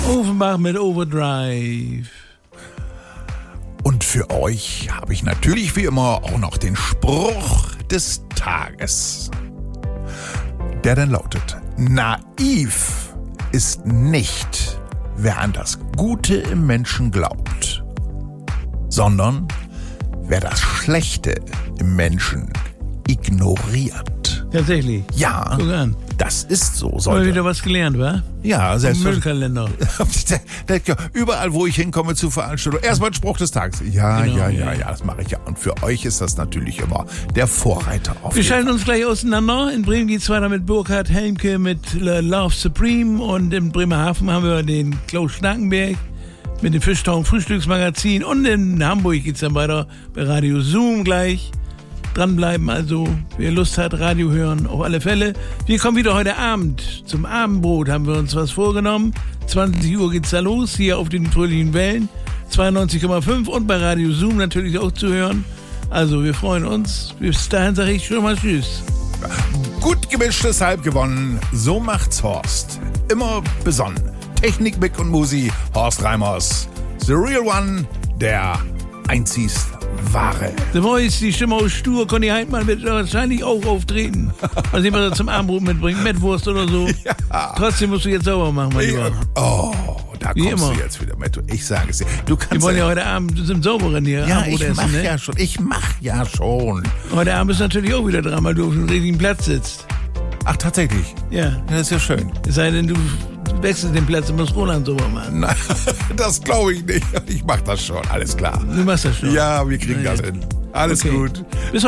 Offenbach mit Overdrive. Und für euch habe ich natürlich wie immer auch noch den Spruch des Tages. Der dann lautet: Naiv ist nicht, wer an das Gute im Menschen glaubt, sondern wer das Schlechte im Menschen ignoriert. Tatsächlich. Ja, Guck an. das ist so. Haben wir Sollte. wieder was gelernt, wa? Ja, Vom selbstverständlich. Müllkalender. Überall, wo ich hinkomme zu Veranstaltungen, erstmal ein Spruch des Tages. Ja, Genau, ja, das mache ich ja. Und für euch ist das natürlich immer der Vorreiter auf Wir jeden schalten uns gleich auseinander. In Bremen geht's weiter mit Burkhard Helmke mit Love Supreme. Und in Bremerhaven haben wir den Klaus Schnackenberg mit dem Fischtown Frühstücksmagazin. Und in Hamburg geht's dann weiter bei Radio Zoom gleich. Dranbleiben also, wer Lust hat, Radio hören, auf alle Fälle. Wir kommen wieder heute Abend. Zum Abendbrot haben wir uns was vorgenommen. 20 Uhr geht's da los, hier auf den fröhlichen Wellen. 92,5 und bei Radio Zoom natürlich auch zu hören. Also, wir freuen uns. Bis dahin sage ich schon mal Tschüss. Gut gemischtes Halbgewonnen, so macht's Horst. Immer besonnen. Technik, Mick und Musi, Horst Reimers. The Real One, der einzigst wahre. The Voice, die Stimme aus Stur, Conny Heidmann wird wahrscheinlich auch auftreten. Mal sehen, was er zum Abendbrot mitbringt. Mettwurst oder so. Ja. Trotzdem musst du jetzt sauber machen, mein Lieber. Oh, da Wie kommst immer. du jetzt wieder mit. Ich sage es dir. Du kannst Wir wollen ja heute Abend im Sauberen hier ja, Abendbrot ich essen, mach ne? ja schon. Ich mach ja schon. Heute Abend ist natürlich auch wieder dran, weil du auf dem richtigen Platz sitzt. Ach, tatsächlich. Ja. Ja, das ist ja schön. Es sei denn, du wechselst den Platz und musst Roland sauber machen. Na, das glaube ich nicht. Ich mach das schon. Alles klar. Du machst das schon. Ja, wir kriegen das hin. Alles Okay. gut. Bis